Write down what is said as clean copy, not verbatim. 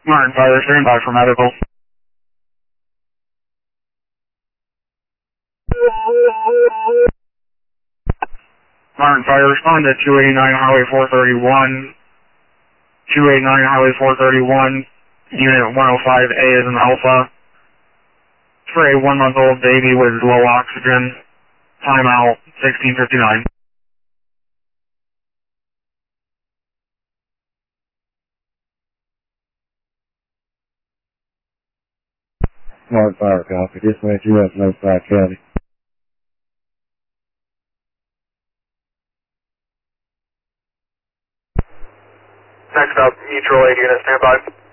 Martin Fire, stand by for medical. Martin Fire, respond to 289 Highway 431. 289 Highway 431, Unit 105A is an Alpha. For a 1-month-old baby with low oxygen. Timeout 16:59. Martin Fire, copy. Dispatch US Northside County. Next up, Mutual Aid Unit, stand by.